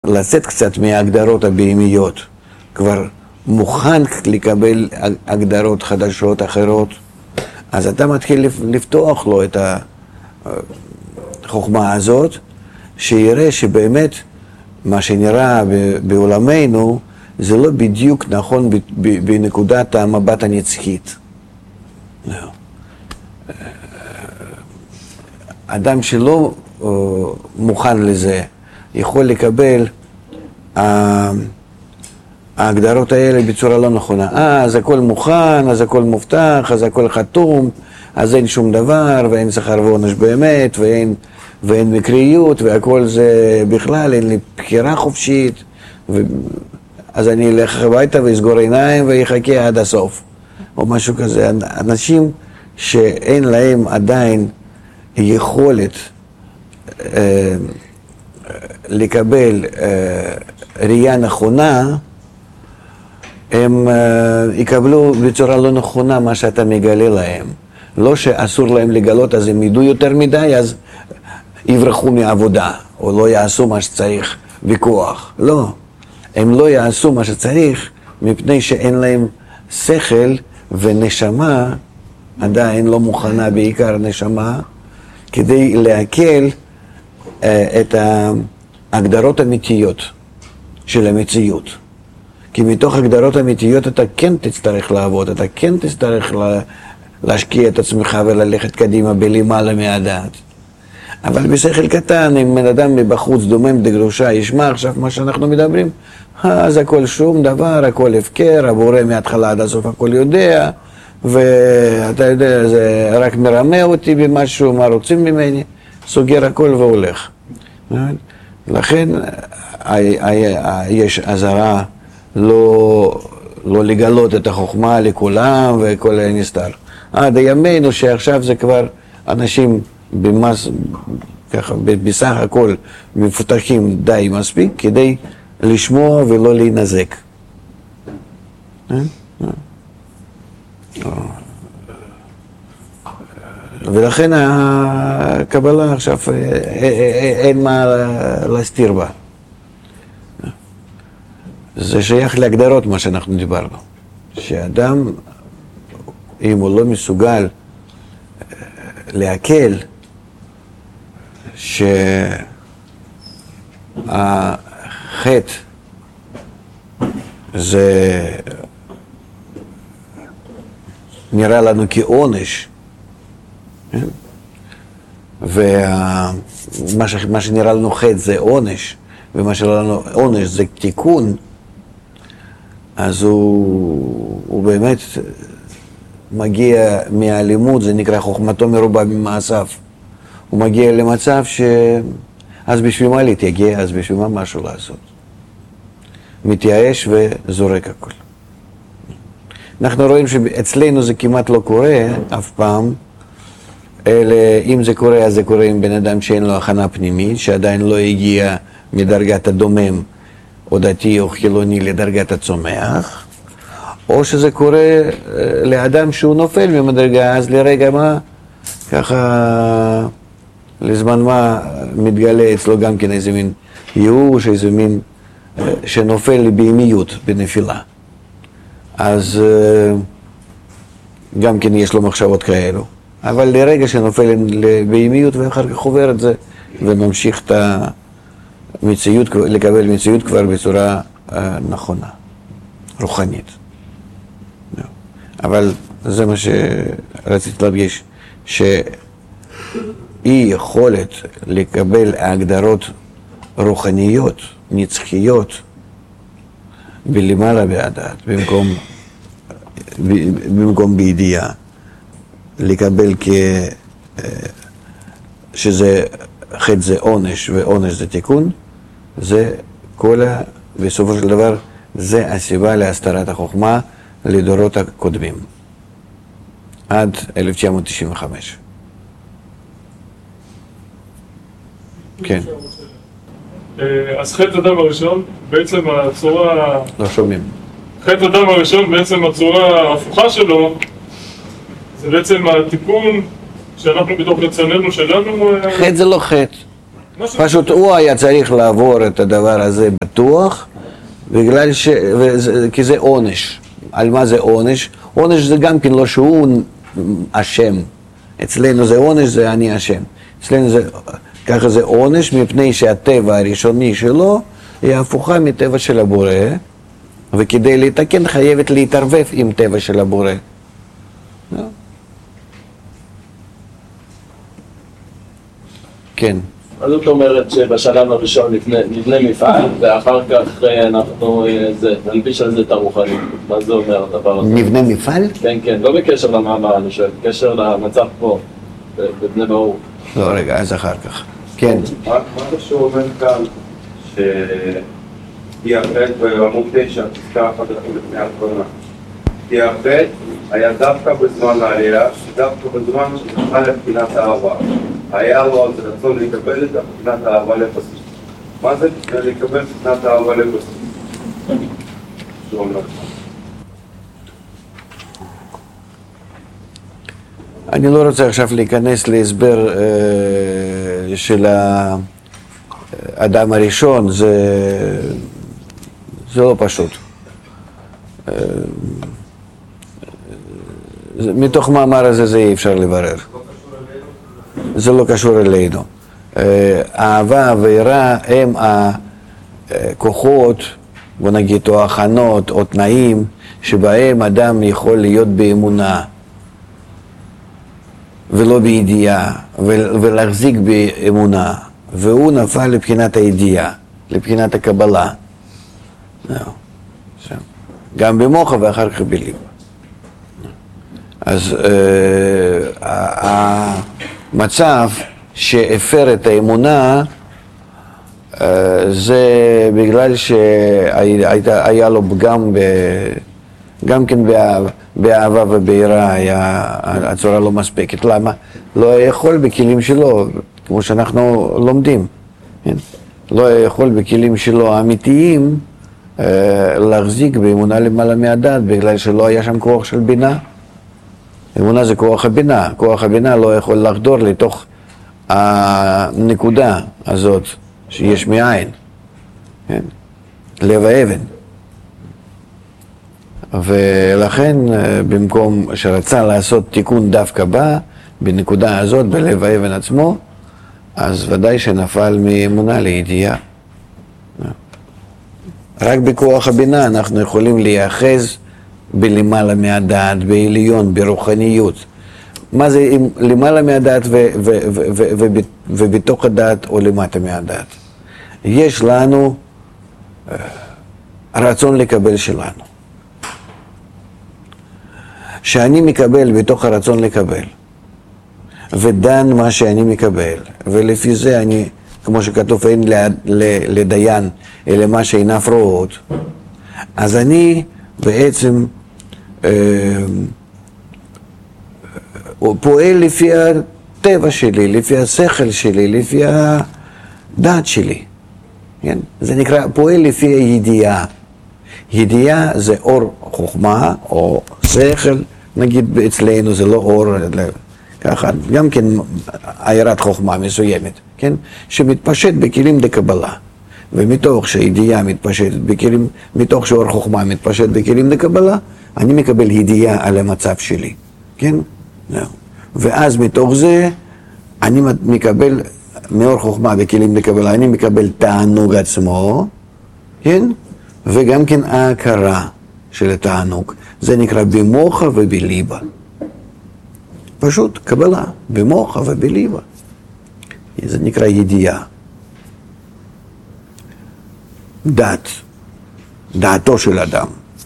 לצאת קצת מההגדרות הבהמיות, כבר מוכן לקבל הגדרות חדשות אחרות, אז אתה מתחיל לפתוח לו את החוכמה הזאת, שיראה שבאמת מה שנראה בעולמנו זה לא בדיוק נכון בנקודת המבט הנצחית. אדם שלא מוכן לזה יכול לקבל ההגדרות האלה בצורה לא נכונה. אז הכל מוכן, אז הכל מובטח, אז הכל חתום, אז אין שום דבר, ואין שכר ועונש באמת, ואין מקריות, והכל זה בכלל, אין לי בחירה חופשית, אז אני אלך הביתה ואסגור עיניים ויחכה עד הסוף, או משהו כזה. אנשים שאין להם עדיין יכולת לקבל ראייה נכונה, הם יקבלו בצורה לא נכונה מה שאתה מגלה להם. לא שאסור להם לגלות, אז הם ידעו יותר מדי, אז יברחו מעבודה, או לא יעשו מה שצריך בכוח. לא, הם לא יעשו מה שצריך, מפני שאין להם שכל ונשמה, עדיין לא מוכנה, בעיקר נשמה, כדי להקל את ההגדרות האמיתיות של המציאות. כי מתוך הגדרות אמיתיות אתה כן תצטרך לעבוד, אתה כן תצטרך להשקיע את עצמך וללכת קדימה בלמעלה מהדעת. אבל בשכל קטן, אם בן אדם מבחוץ דומם דגרושה ישמע עכשיו מה שאנחנו מדברים, אז הכל שום דבר, הכל הפקר, הבורא מההתחלה עד הסוף הכל יודע, ואתה יודע, זה רק מרמה אותי במשהו, מה רוצים ממני, סוגר הכל והולך. לכן יש עזרה לא לגלות את החוכמה לכולם וכל הנסתר. עד הימינו שעכשיו זה כבר אנשים ככה, בסך הכל מפותחים די מספיק כדי לשמוע ולא להינזק. ולכן הקבלה עכשיו אין מה להסתיר בה. זה שייך להגדרות מה שאנחנו דיברנו. שאדם, אם הוא לא מסוגל להקל שהחטא זה נראה לנו כעונש, ומה שנראה לנו חטא זה עונש, ומה שנראה לנו עונש זה תיקון, אז הוא באמת מגיע מהלימוד, זה נקרא חוכמתו מרובה ממעשיו. הוא מגיע למצב אז בשביל מה להתייגע, אז בשביל מה משהו לעשות. מתייאש וזורק הכל. אנחנו רואים שאצלנו זה כמעט לא קורה אף פעם, אלא אם זה קורה, אז זה קורה עם בן אדם שאין לו הכנה פנימית, שעדיין לא הגיע מדרגת הדומם, או דתי או חילוני לדרגת הצומח, או שזה קורה לאדם שהוא נופל ממדרגה, אז לרגע מה, ככה לזמן מה מתגלה אצלו גם כן איזה מין ייאוש, איזה מין שנופל לבהמיות בנפילה. אז גם כן יש לו מחשבות כאלו. אבל לרגע שנופל לבהמיות ואחר כך עובר את זה וממשיך את המציאות, לקבל מציאות כבר בצורה נכונה, רוחנית. אבל זה מה שרציתי להדגיש, שאי יכולת לקבל הגדרות רוחניות, נצחיות, בלמעלה בהדעת, במקום בידיעה, לקבל שזה חטא זה עונש ועונש זה תיקון, זה בסופו של דבר, זה הסיבה להסתרת החוכמה לדורות הקודמים, עד 1995. כן. אז חטא אדם הראשון, בעצם הצורה... לא שומעים. חטא אדם הראשון, בעצם הצורה ההפוכה שלו, זה בעצם התיקון שאנחנו בתוך רצוננו שלנו... חטא זה לא חטא. פשוט הוא היה צריך לעבור את הדבר הזה בטוח, בגלל כי זה עונש. על מה זה עונש? עונש זה גם כן לא שהוא אשם. אצלנו זה עונש, זה אני אשם. אצלנו זה, ככה זה עונש, מפני שהטבע הראשוני שלו היא הפוכה מטבע של הבורא, וכדי להתקן חייבת להתערבב עם טבע של הבורא. כן. אז זאת אומרת שבשלב הראשון נבנה מפעל, ואחר כך אנחנו נלביש על זה את הרוחנית. מה זה אומר הדבר הזה? נבנה מפעל? כן, כן, לא בקשר למאמר, אני שואל, בקשר למצב פה, בבני ברור. לא, רגע, אז אחר כך. כן. מה שהוא אומר כאן, כי החטא בעמוד 9, פסקה אחת לפני האחרונה. כי החטא היה דווקא בזמן העלייה, דווקא בזמן שנשמע לבחינת האהבה. היה לו אז רצון לקבל את בחינת האהבה לבסיס. מה זה לקבל בחינת האהבה לבסיס? אני לא רוצה עכשיו להיכנס להסבר של האדם הראשון, זה לא פשוט. מתוך מאמר הזה זה אי אפשר לברר. זה לא קשור אלינו. אהבה ויראה הם הכוחות, בוא נגיד, או הכנות, או תנאים, שבהם אדם יכול להיות באמונה, ולא בידיעה, ולהחזיק באמונה. והוא נפל לבחינת הידיעה, לבחינת הקבלה. גם במוח ואחר כך בליב. אז המצב שהפר את האמונה זה בגלל שהיה לו פגם גם כן באהבה וביראה, הצורה לא מספקת. למה? לא יכול בכלים שלו, כמו שאנחנו לומדים, לא יכול בכלים שלו האמיתיים להחזיק באמונה למעלה מהדעת, בגלל שלא היה שם כוח של בינה. אמונה זה כוח הבינה, כוח הבינה לא יכול לחדור לתוך הנקודה הזאת שיש מאין, כן? לב האבן. ולכן במקום שרצה לעשות תיקון דווקא בה, בנקודה הזאת, בלב האבן עצמו, אז ודאי שנפל מאמונה לידיעה. רק בכוח הבינה אנחנו יכולים להיאחז בלמעלה מהדעת, בעליון, ברוחניות. מה זה למעלה מהדעת ובתוך הדעת או למטה מהדעת? יש לנו רצון לקבל שלנו. שאני מקבל בתוך הרצון לקבל, ודן מה שאני מקבל, ולפי זה אני, כמו שכתוב, אין לדיין אלא מה שעיניו רואות, אז אני בעצם פועל לפי הטבע שלי, לפי השכל שלי, לפי הדעת שלי. כן? זה נקרא פועל לפי הידיעה. ידיעה זה אור חוכמה או שכל, נגיד אצלנו זה לא אור, ככה, גם כן עיירת חוכמה מסוימת, כן? שמתפשט בכלים דקבלה. ומתוך שהידיעה מתפשטת בכלים, מתוך שאור חוכמה מתפשט בכלים דקבלה, אני מקבל ידיעה על המצב שלי, כן? ואז מתוך זה אני מקבל, מאור חוכמה בכלים דקבלה, אני מקבל תענוג עצמו, כן? וגם כן ההכרה של התענוג. זה נקרא במוחה ובליבה. פשוט קבלה, במוחה ובליבה. זה נקרא ידיעה. דעתו של אדם.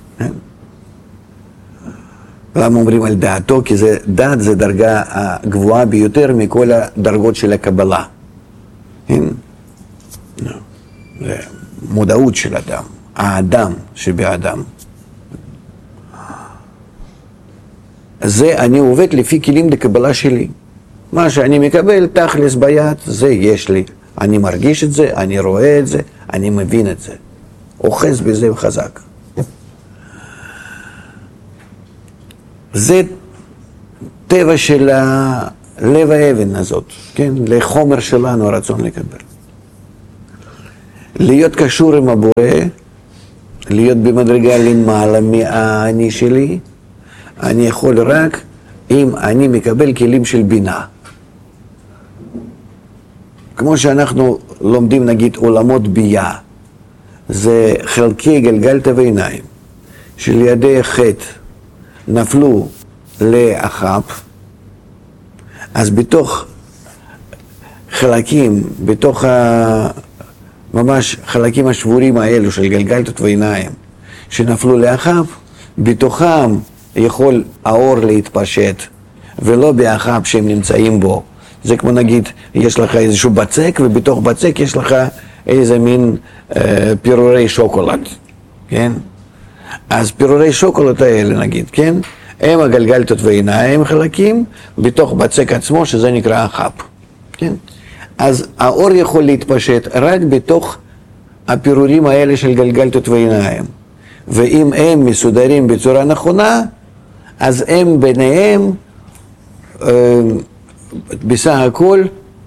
למה אומרים על דעתו? כי דעת זה דרגה הגבוהה ביותר מכל הדרגות של הקבלה. זה מודעות של אדם, האדם שבאדם. זה אני עובד לפי כלים לקבלה שלי. מה שאני מקבל, תכלס ביד, זה יש לי. אני מרגיש את זה, אני רואה את זה, אני מבין את זה. אוחז בזה חזק. זה טבע של לב האבן הזאת, כן? לחומר שלנו הרצון לקבל. להיות קשור עם הבורא, להיות במדרגה למעלה מהאני שלי, אני יכול רק אם אני מקבל כלים של בינה. כמו שאנחנו לומדים נגיד עולמות בייה, זה חלקי גלגלתא ועיניים, שלידי חטא נפלו לאחאב, אז בתוך חלקים, בתוך ממש חלקים השבורים האלו של גלגלתות ועיניים שנפלו לאחאב, בתוכם יכול האור להתפשט, ולא באחאב שהם נמצאים בו. זה כמו נגיד, יש לך איזשהו בצק, ובתוך בצק יש לך איזה מין פירורי שוקולד, כן? אז פירורי שוקולד האלה נגיד, כן? הם הגלגלתות ועיניים חלקים, בתוך בצק עצמו שזה נקרא אחאב, כן? אז האור יכול להתפשט רק בתוך הפירורים האלה של גלגלתות ועיניים. ואם הם מסודרים בצורה נכונה, אז הם ביניהם, בסך הכל,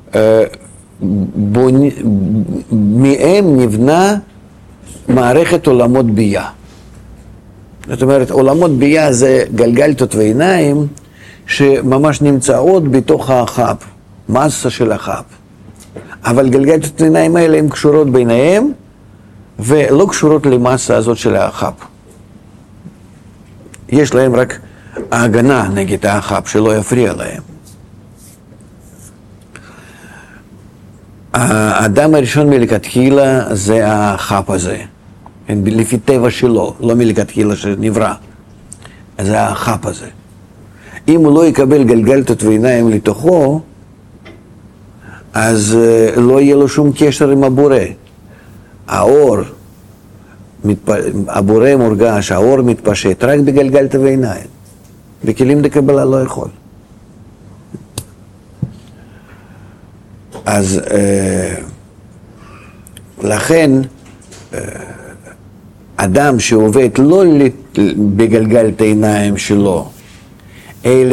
מהם נבנה מערכת עולמות בייה. זאת אומרת, עולמות בייה זה גלגלתות ועיניים שממש נמצאות בתוך האחאב, מסה של האחאב. אבל גלגלתות העיניים האלה הן קשורות ביניהם ולא קשורות למסה הזאת של האחאב. יש להם רק ההגנה נגד האחאב שלא יפריע להם. האדם הראשון מלכתחילה זה האחאב הזה, לפי טבע שלו, לא מלכתחילה שנברא. זה האחאב הזה. אם הוא לא יקבל גלגלתות ועיניים לתוכו, אז לא יהיה לו שום קשר עם הבורא. האור, הבורא מורגש, האור מתפשט רק בגלגלתא ועיניים. בכלים דקבלה לא יכול. אז לכן, אדם שעובד לא בגלגלתא העיניים שלו, אלא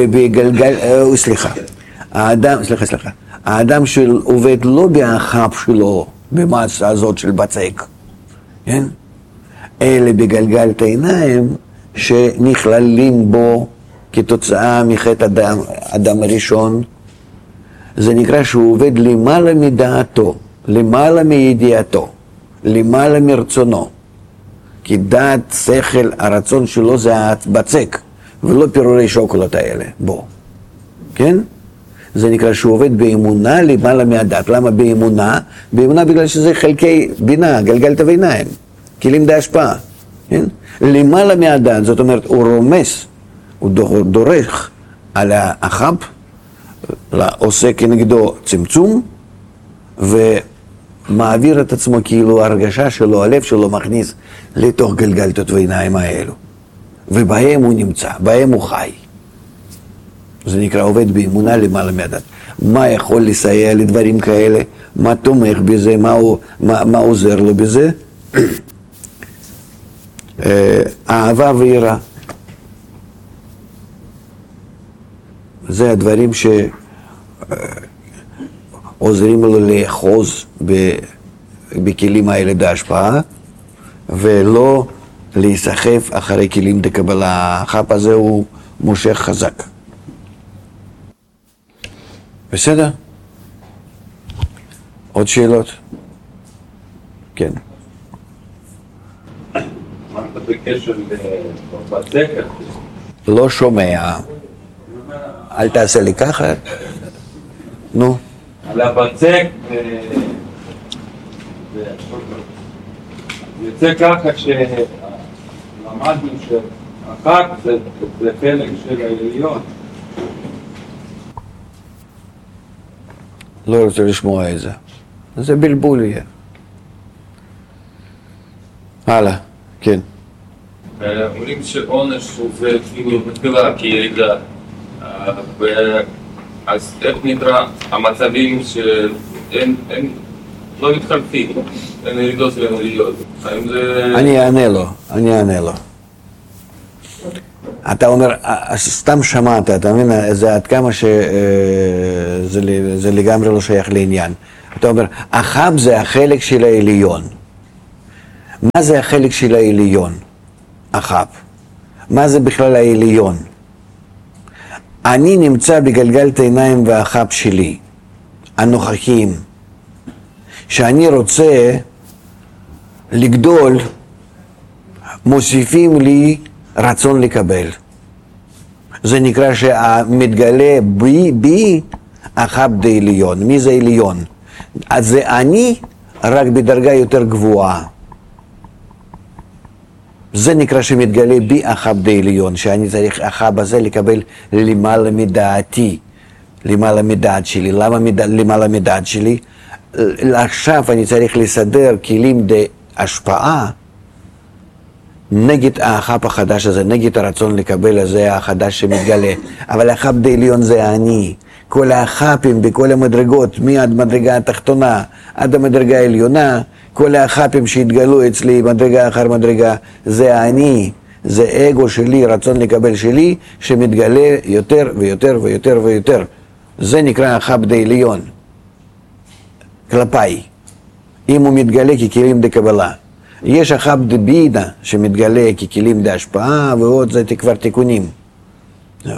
האדם שעובד לא באחאב שלו, במסה הזאת של בצק, כן? אלא בגלגלתא העיניים שנכללים בו כתוצאה מחטא אדם הראשון, זה נקרא שהוא עובד למעלה מדעתו, למעלה מידיעתו, למעלה מרצונו. כי דעת, שכל, הרצון שלו זה הבצק, ולא פירורי שוקולד האלה בו, כן? זה נקרא שהוא עובד באמונה למעלה מהדעת. למה באמונה? באמונה בגלל שזה חלקי בינה, גלגלתא ועיניים, כלים דהשפעה, כן? למעלה מהדעת, זאת אומרת, הוא רומס, הוא דורך על האחאב, עושה כנגדו צמצום, ומעביר את עצמו כאילו ההרגשה שלו, הלב שלו מכניס לתוך גלגלתות ועיניים האלו. ובהם הוא נמצא, בהם הוא חי. זה נקרא עובד באמונה למעלה מהדעת. מה יכול לסייע לדברים כאלה? מה תומך בזה? מה עוזר לו בזה? אהבה ויראה. זה הדברים שעוזרים לו לאחוז בכלים האלה בהשפעה, ולא להיסחף אחרי כלים דקבלה. האחאב הזה הוא מושך חזק. בסדר? עוד שאלות? כן. מה אתה בקשר לבצק? לא שומע. אל תעשה לי ככה. נו. על הבצק, יוצא ככה שלמדנו שאחת זה חלק של העליון. לא רוצה לשמוע את זה. זה בלבול יהיה. הלאה, כן. אומרים שעונש זה כאילו מתחילה כירידה, אז איך נקרא המצבים שהם לא מתחלפים, אין ירידות ואין עליות. אני אענה לו. אתה אומר, סתם שמעת, אתה מבין, זה עד כמה שזה לגמרי לא שייך לעניין. אתה אומר, אחאב זה החלק של העליון, מה זה החלק של העליון? אחאב. מה זה בכלל העליון? אני נמצא בגלגל העיניים והאחאב שלי, הנוכחיים. שאני רוצה לגדול, מוסיפים לי רצון לקבל. זה נקרא שמתגלה בי אחאב דעליון. מי זה עליון? אז זה אני רק בדרגה יותר גבוהה. זה נקרא שמתגלה בי אחאב דעליון, שאני צריך אחאב הזה לקבל למעלה מדעתי, למעלה מדעת שלי. למה למעלה מדעת שלי? עכשיו אני צריך לסדר כלים להשפעה נגד האחאב החדש הזה, נגד הרצון לקבל הזה החדש שמתגלה. אבל האחאב דעליון זה אני. כל האחאבים בכל המדרגות, מהמדרגה התחתונה עד המדרגה העליונה, כל האחאבים שהתגלו אצלי מדרגה אחר מדרגה, זה אני, זה אגו שלי, רצון לקבל שלי, שמתגלה יותר ויותר ויותר ויותר. זה נקרא אחאב דעליון. כלפיי, אם הוא מתגלה ככלים דקבלה. יש אחאב דבינה שמתגלה ככלים דהשפעה, ועוד זה כבר תיקונים. זהו.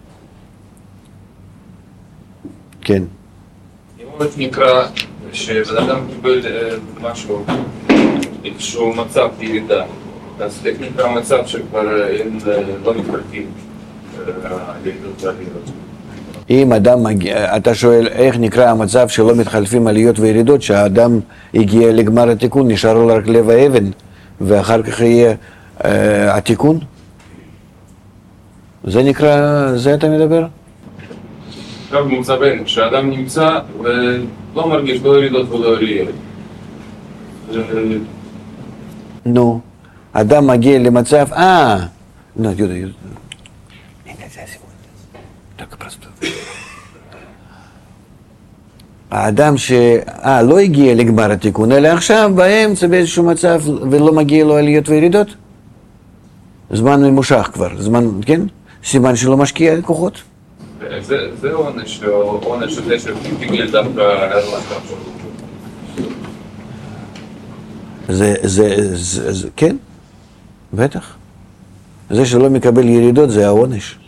כן. אם הוא נקרא שבן אדם קיבל משהו, איזשהו מצב ירידה, אז איך נקרא מצב שכבר אין, לא מתחלקים לירידות ועליות? אם אדם מגיע, אתה שואל איך נקרא המצב שלא מתחלפים עליות וירידות, שהאדם הגיע לגמר התיקון, נשאר לו רק לב האבן, ואחר כך יהיה התיקון? זה נקרא, זה אתה מדבר? עכשיו במצבנו, כשאדם נמצא ולא מרגיש לא ירידות ולא עליות. נו, אדם מגיע למצב, נו, יהודה. האדם לא הגיע לגמר התיקון, אלא עכשיו באמצע באיזשהו מצב ולא מגיע לו עליות וירידות? זמן ממושך כבר, זמן, כן? סימן שלא משקיע כוחות? זה עונש, עונש הזה שתגל דווקא על המצב שלו. כן, בטח. זה שלא מקבל ירידות זה העונש.